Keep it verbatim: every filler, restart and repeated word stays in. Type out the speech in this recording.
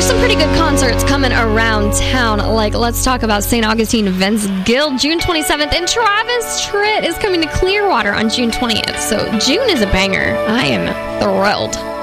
There's some pretty good concerts coming around town. Like, let's talk about Saint Augustine Vince Gill, June twenty-seventh, and Travis Tritt is coming to Clearwater on June twentieth. So June is a banger. I am thrilled.